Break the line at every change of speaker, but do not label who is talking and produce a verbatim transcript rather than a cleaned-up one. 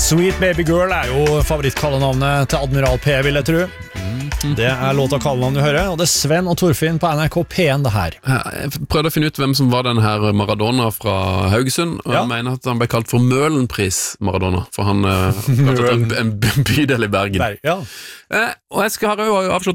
Sweet Baby Girl er jo favorittkallenavnet til Admiral P, vil jeg tro. Det er låta kallenavn du hører, og det er Sven og Torfinn på N R K P en det her.
Jeg prøvde å finne ut hvem som var den her Maradona fra Haugesund, og ja. Jeg mener at han ble kalt for Møhlenpris Maradona, for han uh, en, en bydel i Bergen.
Berg, ja.
eh, og jeg skal ha avslått